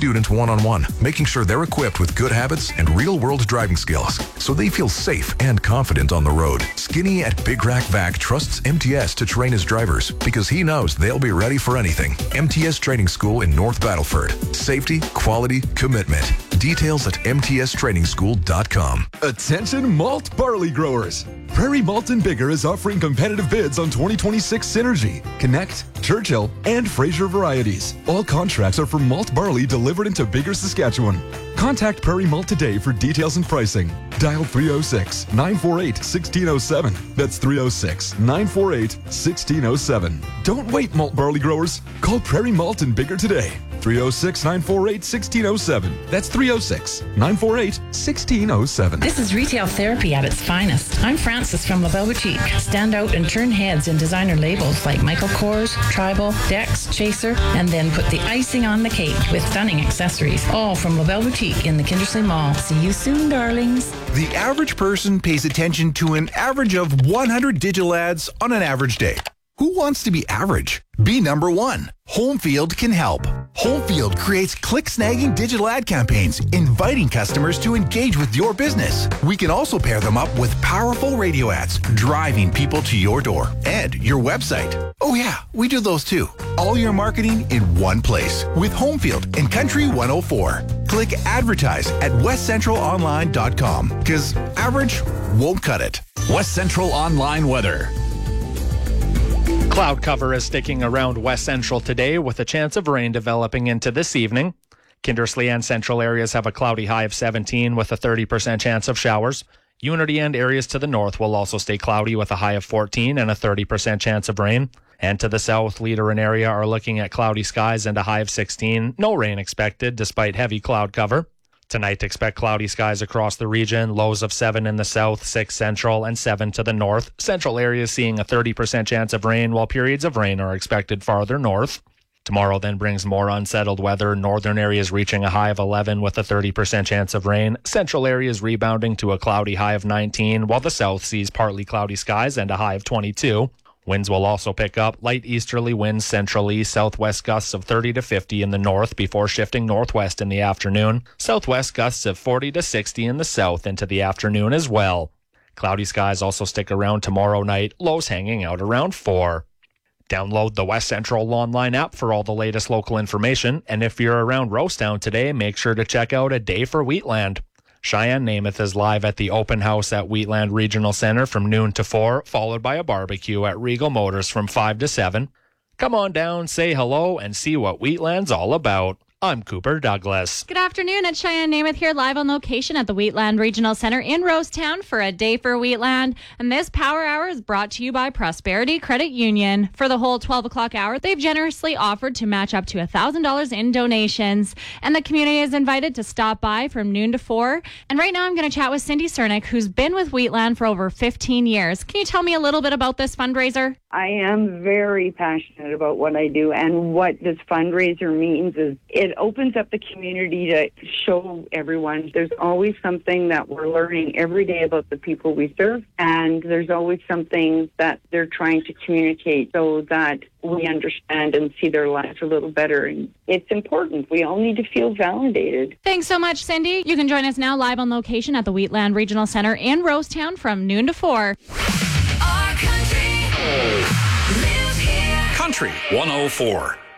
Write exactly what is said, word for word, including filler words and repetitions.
student one-on-one, making sure they're equipped with good habits and real-world driving skills so they feel safe and confident on the road. Skinny at Big Rack Vac trusts M T S to train his drivers because he knows they'll be ready for anything. M T S Training School in North Battleford. Safety, quality, commitment. Details at m t s training school dot com. Attention malt barley growers. Prairie Malt and Bigger is offering competitive bids on twenty twenty-six Synergy, Connect, Churchill, and Fraser varieties. All contracts are for malt barley delivered into Bigger, Saskatchewan. Contact Prairie Malt today for details and pricing. Dial three oh six, nine four eight, one six oh seven. That's three oh six, nine four eight, one six oh seven. Don't wait, malt barley growers. Call Prairie Malt and Bigger today. three oh six, nine four eight, one six oh seven. That's three oh six, nine four eight, one six oh seven. This is retail therapy at its finest. I'm Frances from LaBelle Boutique. Stand out and turn heads in designer labels like Michael Kors, Tribal, Dex, Chaser, and then put the icing on the cake with stunning accessories. All from LaBelle Boutique in the Kindersley Mall. See you soon, darlings. The average person pays attention to an average of one hundred digital ads on an average day. Who wants to be average? Be number one. Homefield can help. Homefield creates click-snagging digital ad campaigns, inviting customers to engage with your business. We can also pair them up with powerful radio ads, driving people to your door and your website. Oh yeah, we do those too. All your marketing in one place with Homefield and Country one oh four. Click advertise at west central online dot com because average won't cut it. West Central Online weather. Cloud cover is sticking around West Central today with a chance of rain developing into this evening. Kindersley and Central areas have a cloudy high of seventeen with a thirty percent chance of showers. Unity and areas to the north will also stay cloudy with a high of fourteen and a thirty percent chance of rain. And to the south, Leader and area are looking at cloudy skies and a high of sixteen. No rain expected despite heavy cloud cover. Tonight, expect cloudy skies across the region, lows of seven in the south, six central, and seven to the north. Central areas seeing a thirty percent chance of rain, while periods of rain are expected farther north. Tomorrow then brings more unsettled weather, northern areas reaching a high of eleven with a thirty percent chance of rain, central areas rebounding to a cloudy high of nineteen, while the south sees partly cloudy skies and a high of twenty-two. Winds will also pick up, light easterly winds centrally, southwest gusts of thirty to fifty in the north before shifting northwest in the afternoon. Southwest gusts of forty to sixty in the south into the afternoon as well. Cloudy skies also stick around tomorrow night, lows hanging out around four. Download the West Central online app for all the latest local information, and if you're around Rosetown today, make sure to check out A Day for Wheatland. Cheyenne Namath is live at the open house at Wheatland Regional Center from noon to four, followed by a barbecue at Regal Motors from five to seven. Come on down, say hello, and see what Wheatland's all about. I'm Cooper Douglas. Good afternoon. It's Cheyenne Namath here live on location at the Wheatland Regional Center in Rosetown for A Day for Wheatland. And this Power Hour is brought to you by Prosperity Credit Union. For the whole twelve o'clock hour, they've generously offered to match up to one thousand dollars in donations. And the community is invited to stop by from noon to four. And right now I'm going to chat with Cindy Cernick, who's been with Wheatland for over fifteen years. Can you tell me a little bit about this fundraiser? I am very passionate about what I do, and what this fundraiser means is it opens up the community to show everyone there's always something that we're learning every day about the people we serve, and there's always something that they're trying to communicate so that we understand and see their lives a little better. And it's important. We all need to feel validated. Thanks so much, Cindy. You can join us now live on location at the Wheatland Regional Center in Rosetown from noon to four. Country one oh four.